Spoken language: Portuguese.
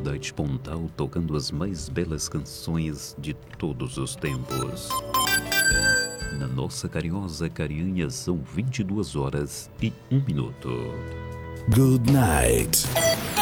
Saudade Pontal tocando as mais belas canções de todos os tempos. Na nossa carinhosa Carianha são 22 horas e 1 minuto. Good night.